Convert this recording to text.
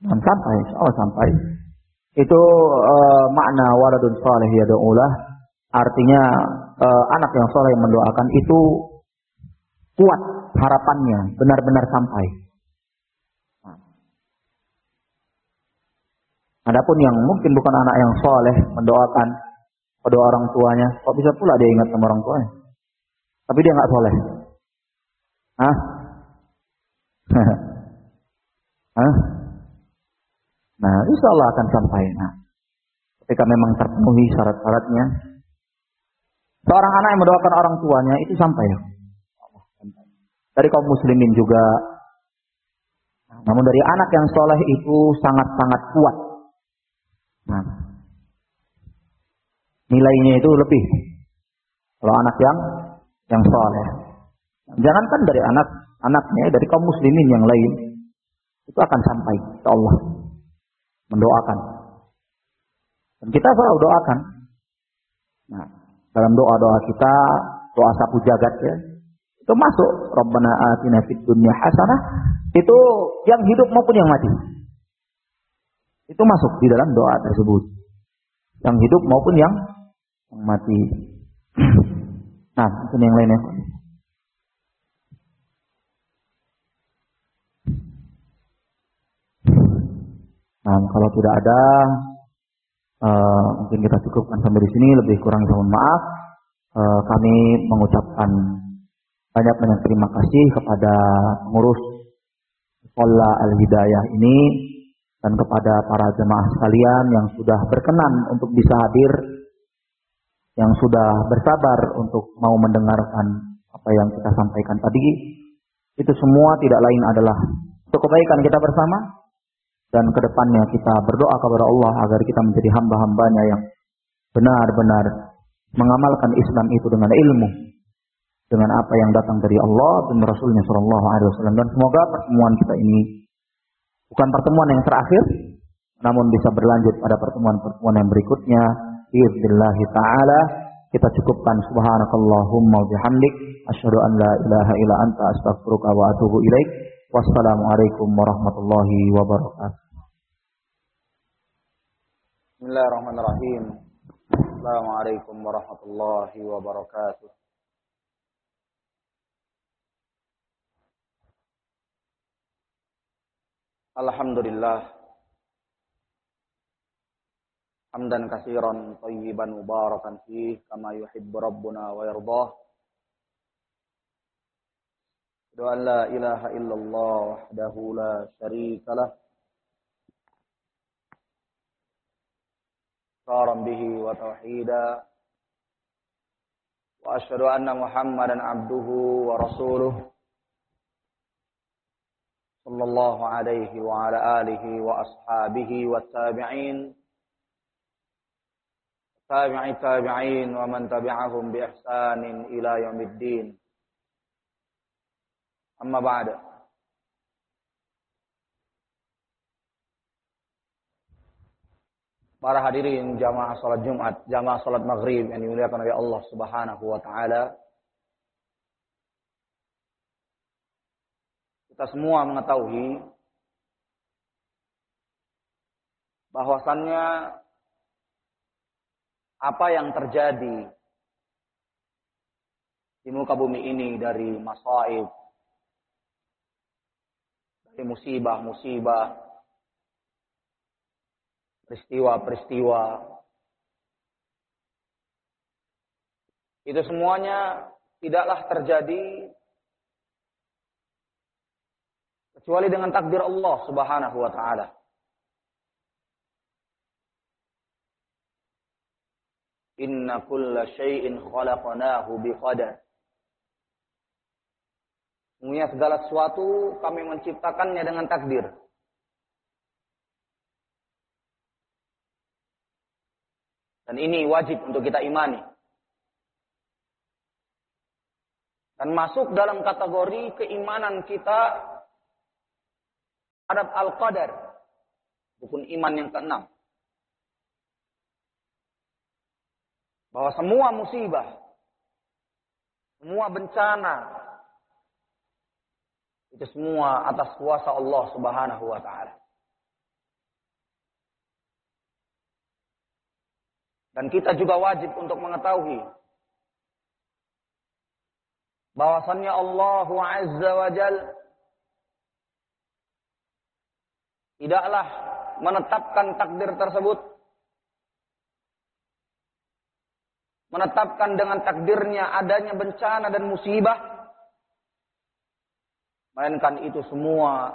Dan sampai, insyaallah sampai. Itu makna waladun salih yad'ulah, artinya anak yang saleh yang mendoakan itu kuat harapannya, benar-benar sampai. Adapun yang mungkin bukan anak yang saleh mendoakan kedua orang tuanya, kok bisa pula dia ingat sama orang tuanya? Tapi dia nggak saleh. Hah? Hah? Nah, insya Allah akan sampai. Nah, ketika memang terpenuhi syarat-syaratnya, seorang anak yang mendoakan orang tuanya itu sampai. Dari kaum muslimin juga. Namun dari anak yang soleh itu sangat-sangat kuat. Nah, nilainya itu lebih. Kalau anak yang soleh. Jangankan dari anaknya, dari kaum muslimin yang lain, itu akan sampai ke Allah. Mendoakan. Dan kita selalu doakan. Nah, dalam doa-doa kita, doa sapu jagat ya, itu masuk Rabbana atina fid dunya hasanah, itu yang hidup maupun yang mati. Itu masuk di dalam doa tersebut. Yang hidup maupun yang mati. Nah, itu yang lainnya. Nah, kalau tidak ada, mungkin kita cukupkan sampai di sini. Lebih kurang mohon maaf. Kami mengucapkan banyak terima kasih kepada pengurus Sekolah Al-Hidayah ini dan kepada para jemaah sekalian yang sudah berkenan untuk bisa hadir, yang sudah bersabar untuk mau mendengarkan apa yang kita sampaikan tadi. Itu semua tidak lain adalah untuk kebaikan kita bersama. Dan kedepannya kita berdoa kepada Allah agar kita menjadi hamba-hambanya yang benar-benar mengamalkan Islam itu dengan ilmu, dengan apa yang datang dari Allah dan Rasulnya Shallallahu Alaihi Wasallam. Dan semoga pertemuan kita ini bukan pertemuan yang terakhir, namun bisa berlanjut pada pertemuan-pertemuan yang berikutnya. Biidznillahi ta'ala. Kita cukupkan subhanakallahumma wa bihamdik asyhadu an la ilaha illa anta astaghfiruka wa atubu ilaik. Wassalamualaikum warahmatullahi wabarakatuh. Bismillahirrahmanirrahim. Assalamualaikum warahmatullahi wabarakatuh. Alhamdulillah. Hamdan katsiran thayyiban mubarakan fihi kama yuhibbu rabbuna wa yardah. Asyhadu an la ilaha illallah wahdahu la syarika lah. Iqraran bihi wa tauhida. Wa asyhadu anna Muhammadan abduhu wa rasuluh. Sallallahu alaihi wa ala alihi wa ashabihi wa tabi'in. Tabi'in wa man tabi'ahum bi ihsanin ila yaumiddin. Amma ba'da. Para hadirin jamaah salat Jumat, jamaah salat Maghrib yang dimuliakan oleh Allah Subhanahu wa taala. Kita semua mengetahui bahwasannya apa yang terjadi di muka bumi ini dari masaib, dari musibah-musibah, peristiwa-peristiwa, itu semuanya tidaklah terjadi kecuali dengan takdir Allah Subhanahu wa taala. Inna kulla syai'in khalaqnahu biqadar. Semuanya segala sesuatu kami menciptakannya dengan takdir. Dan ini wajib untuk kita imani. Dan masuk dalam kategori keimanan kita terhadap al-qadar. Rukun iman yang keenam. Bahwa semua musibah, semua bencana, itu semua atas kuasa Allah Subhanahu wa ta'ala. Dan kita juga wajib untuk mengetahui bahwasannya Allah Azza wa Jal tidaklah menetapkan takdir tersebut, menetapkan dengan takdirnya adanya bencana dan musibah, melainkan itu semua